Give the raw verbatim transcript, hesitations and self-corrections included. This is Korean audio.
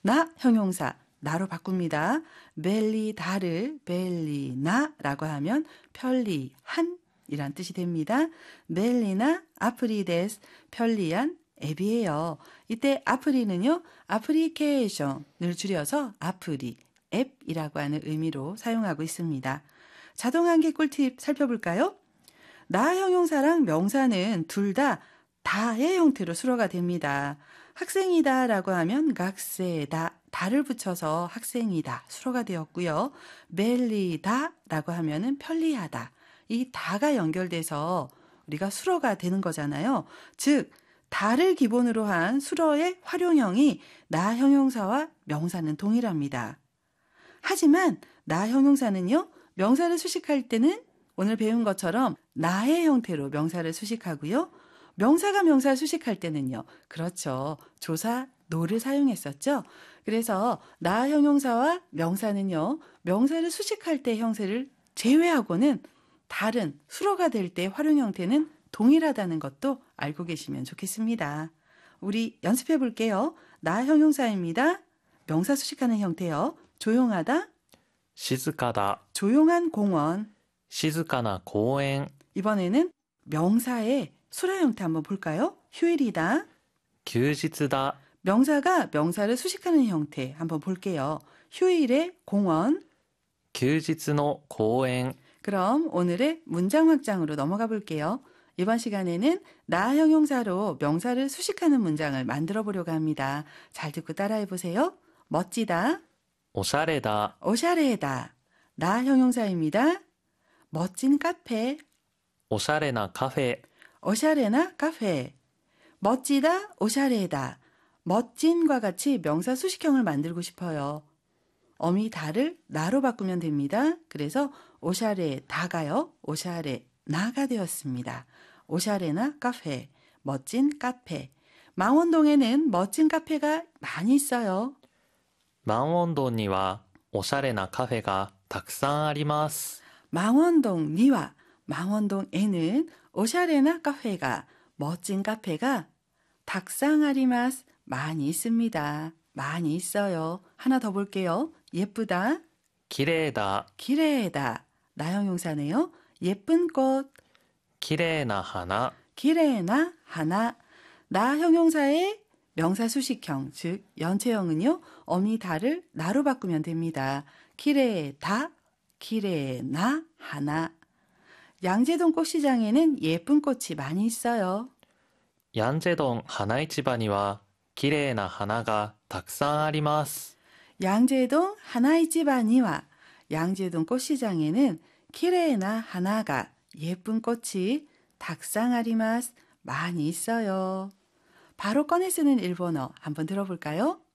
나 형용사 나로 바꿉니다. 벨리다를 벨리나라고 하면 편리한 이란 뜻이 됩니다. 벨리나 아프리데스 편리한 앱이에요. 이때 아프리는요. 애플리케이션을 줄여서 아프리, 앱이라고 하는 의미로 사용하고 있습니다. 자동환기 꿀팁 살펴볼까요? 나 형용사랑 명사는 둘 다 다의 형태로 수로가 됩니다. 학생이다 라고 하면 각세다, 다를 붙여서 학생이다 수로가 되었고요. 벨리다 라고 하면은 편리하다. 이 다가 연결돼서 우리가 수로가 되는 거잖아요. 즉 다를 기본으로 한 수로의 활용형이 나 형용사와 명사는 동일합니다. 하지만 나 형용사는요. 명사를 수식할 때는 오늘 배운 것처럼 나의 형태로 명사를 수식하고요. 명사가 명사를 수식할 때는요. 그렇죠. 조사, 노를 사용했었죠. 그래서 나 형용사와 명사는요. 명사를 수식할 때 형태를 제외하고는 다른 수로가 될 때 활용 형태는 동일하다는 것도 알고 계시면 좋겠습니다. 우리 연습해 볼게요. 나 형용사입니다. 명사 수식하는 형태요. 조용하다, 静かだ 조용한 공원. 静かな公園 이번에는 명사의 수라 형태 한번 볼까요? 휴일이다. 休日だ 명사가 명사를 수식하는 형태 한번 볼게요. 휴일의 공원. 休日の公園 그럼 오늘의 문장 확장으로 넘어가 볼게요. 이번 시간에는 나 형용사로 명사를 수식하는 문장을 만들어 보려고 합니다. 잘 듣고 따라해 보세요. 멋지다, おしゃれだ 오샤레다. 나 형용사입니다. 멋진 카페, おしゃれなカフェ 오샤레나 카페. 멋지다, 오샤레다. 멋진과 같이 명사 수식형을 만들고 싶어요. 어미 다를 나로 바꾸면 됩니다. 그래서 오샤레 다가요. 오샤레 나가 되었습니다. 오샤레나 카페, 멋진 카페. 망원동에는 멋진 카페가 많이 있어요. 万温洞にはおしゃれなカフェがたくさんあります 망원동 니와 망원동에는 오샤레나 카페가 멋진 카페가 닭상아리마스 많이 있습니다. 많이 있어요. 하나 더 볼게요. 예쁘다, きれいだ 기레다. 나 형용사네요. 예쁜 꽃, きれいな花 기레나 하나. 나 형용사의 명사 수식형, 즉 연체형은요. 어미 다를 나로 바꾸면 됩니다. 기레다, 기레나 하나. 양재동 꽃시장에는 예쁜 꽃이 많이 있어요. ヤンジェドン花市場にはきれいな花がたくさんあります 양재동 하나이지바니와 양재동 꽃시장에는 기레나 하나가 예쁜 꽃이 닭상아리마스 많이 있어요. 바로 꺼내 쓰는 일본어 한번 들어볼까요?